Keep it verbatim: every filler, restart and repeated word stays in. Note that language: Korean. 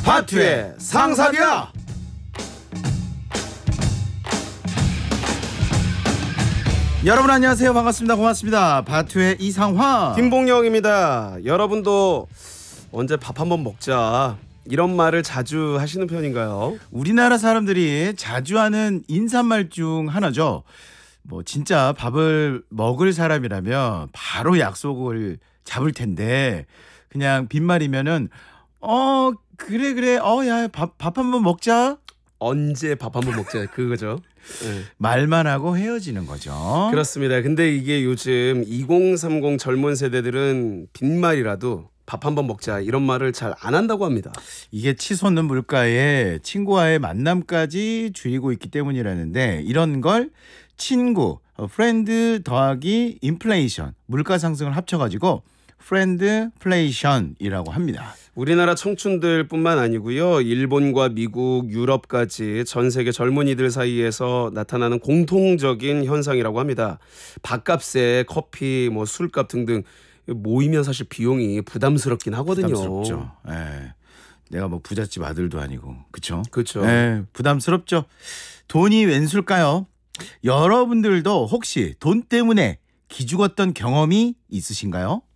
바투의 상사랴. 여러분 안녕하세요. 반갑습니다. 고맙습니다. 바투의 이상화 김봉영입니다. 여러분도 언제 밥 한번 먹자 이런 말을 자주 하시는 편인가요? 우리나라 사람들이 자주 하는 인사말 중 하나죠. 뭐 진짜 밥을 먹을 사람이라면 바로 약속을 잡을 텐데 그냥 빈말이면은 어 그래 그래 어 야 밥 밥 한번 먹자. 언제 밥 한번 먹자 그거죠. 네. 말만 하고 헤어지는 거죠. 그렇습니다. 근데 이게 요즘 이공삼공 젊은 세대들은 빈말이라도 밥 한번 먹자 이런 말을 잘 안 한다고 합니다. 이게 치솟는 물가에 친구와의 만남까지 줄이고 있기 때문이라는데 이런 걸 친구, 프렌드 더하기 인플레이션, 물가 상승을 합쳐가지고 프렌드플레이션이라고 합니다. 우리나라 청춘들뿐만 아니고요. 일본과 미국, 유럽까지 전 세계 젊은이들 사이에서 나타나는 공통적인 현상이라고 합니다. 밥값에 커피, 뭐 술값 등등 모이면 사실 비용이 부담스럽긴 하거든요. 부담스럽죠. 예. 내가 뭐 부잣집 아들도 아니고, 그렇죠? 그렇죠. 예, 부담스럽죠. 돈이 웬술까요? 여러분들도 혹시 돈 때문에 기죽었던 경험이 있으신가요?